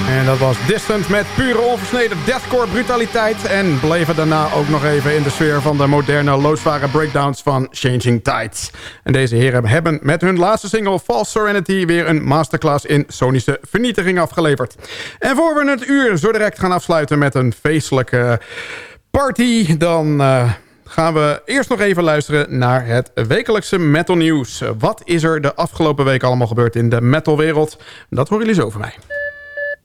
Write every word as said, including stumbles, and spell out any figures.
En dat was Distant met pure onversneden deathcore brutaliteit. En bleven daarna ook nog even in de sfeer van de moderne loodzware breakdowns van Changing Tides. En deze heren hebben met hun laatste single False Serenity weer een masterclass in sonische vernietiging afgeleverd. En voor we het uur zo direct gaan afsluiten met een feestelijke party, dan Uh, gaan we eerst nog even luisteren naar het wekelijkse metal nieuws. Wat is er de afgelopen week allemaal gebeurd in de metalwereld? Dat horen jullie zo van mij.